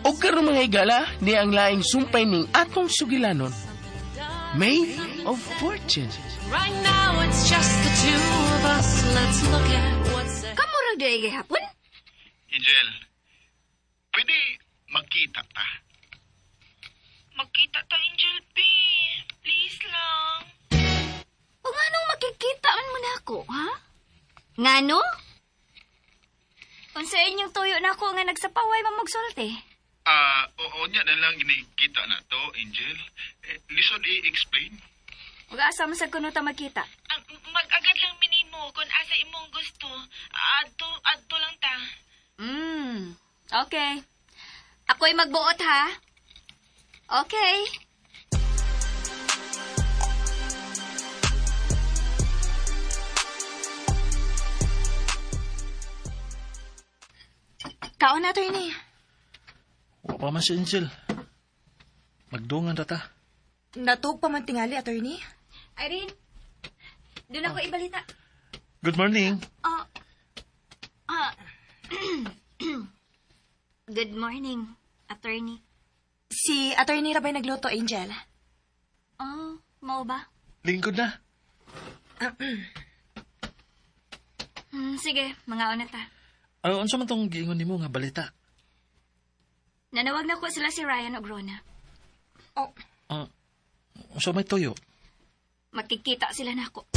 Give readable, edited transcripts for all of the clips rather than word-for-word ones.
O karon mga higala, ni ang laing sumpay ning atong sugilanon. Made of Fortune. Right now it's just the two of us. Let's look at what's ahead. Kamurag day gihapon? Angel, pwede magkita ta? Magkita ta, Angel P. Please lang. O nga nung makikita man mo na ako, ha? Nga no? Kung sa inyong tuyo na ako nga nagsapaway mamagsulti. Oo niya na lang inikita na to, Angel. Lisod i-explain. Huwag asa mo sa kuno ta magkita. Mag-agad lang minimo kung asa imong gusto. Adto lang ta. Okay. Ako'y magbuot, ha? Okay. Kaon na, attorney. Wa pa man si Angel. Magdungan ta ta. Natug pa man tingali, attorney. Irene, doon ako ibalita. Good morning. Good morning, attorney. Si attorney Rabay nagluto, Angel. Oh, mau ba? Lingkod na. Sige, mga una ta. Unsa man tong giingon nimo nga balita? Nanawag na ko sila si Ryan o Rona. Unsa may toyo? Makikita sila na ako.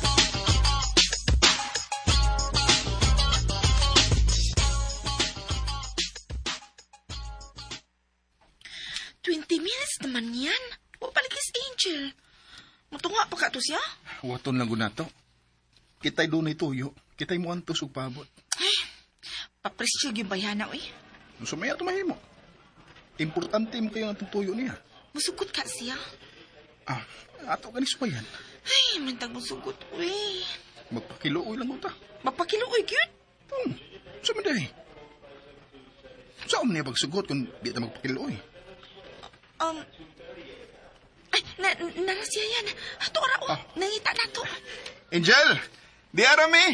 $20 naman yan. O palikis, Angel. Matunga pa ka to siya? Waton lang gunato. Kitay doon ay tuyo. Kitay mo ang tusog pabot. Ay, papresyo yung bayana, oy. Sumaya tumahimo. Importante mo kayo ang tuyo niya. Musugot ka siya? Ato ganis pa yan. Ay, mantag musugot, oy. Magpakiluoy lang ko ta. Mapakiluoy, cute. Sumaday. Saan niya pagsugot kung di ta magpakiluoy? Ay, narasya yan. Ato ara, nangita na to. Angel! Di arami!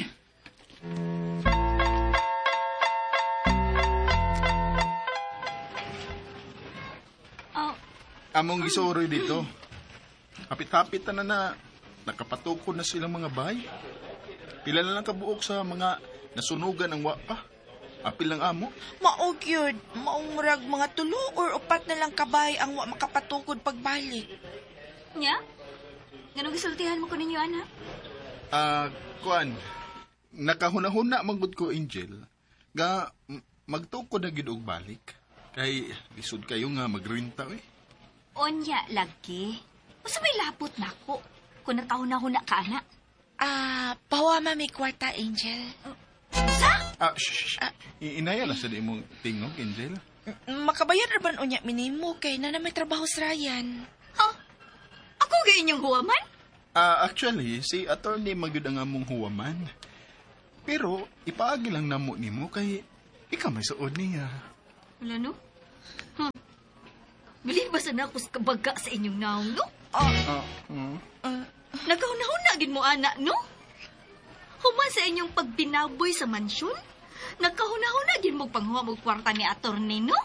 Among gisoroy dito. Hapit-hapit na nakapatukod na silang mga bahay. Pila na lang kabuok sa mga nasunugan ang wapa. Apil lang amo. Mao, cute. Maungrag mga 3 or 4 na lang kabay ang makapatukod pagbalik. Nya? Ganong gisultihan mo ko ninyo, anak? Kuan. Nakahuna-huna manggod ko, Angel. Nga magtukod na gid og balik. Kay lisod kayo nga magrenta, eh. Onya, lagi. Basta may lapot na ako. Kung nakahuna-huna ka, anak. Pawa may kwarta, Angel. Sa? Shh. Inaya lang sa di mong tingog, Angel. Makabayar na ba unya minimo kay na may trabaho sa Ryan? Ha? Ako gayon yung huwaman? Actually, si attorney magyud ang among huwaman. Pero ipaagi lang namo nimo kay ikaw may suod niya. Wala, no? Bili ba sa nakos kabaga sa inyong naong, no? Nagahuna-huna gid mo, anak, no? Human sa inyong pagbinaboy sa mansyon? Nagkahuna-huna gid mo panghuwa mo kwarta ni attorney, no?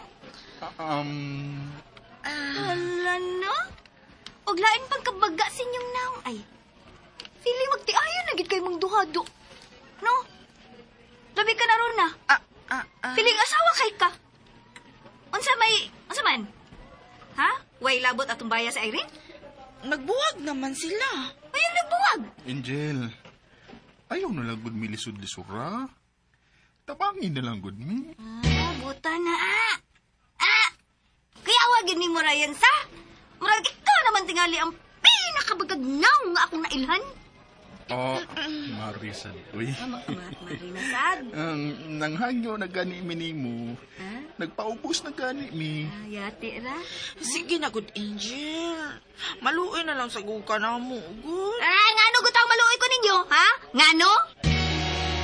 Wala, no? Og lain pang kabaga sa inyong naong, ay. Feeling magtiayon na gid kay mong duhado. No? Labi ka na ron na. Feeling asawa kay ka. Unsa man? Ha? Way labot atong baya sa Irene? Nagbuwag naman sila. Ayun nagbuwag. Angel, ayaw na lang gud mi lisod-lisura. Tabangin na lang gud mi. Buta na, Kaya awagin ni mo, Ryan, sa? Murag ikaw naman tingali ang pinakabagagnaw nga akong nailhan. Marisan. Uy. Marinasad. Nanghangyo na gani mi nimo. Nagpaubos na gani mi. Yati ra. Sige na, good Angel. Maluoy na lang sa guka na mo, good. Ngano gutang maluoy ko ninyo, ha? Ngano?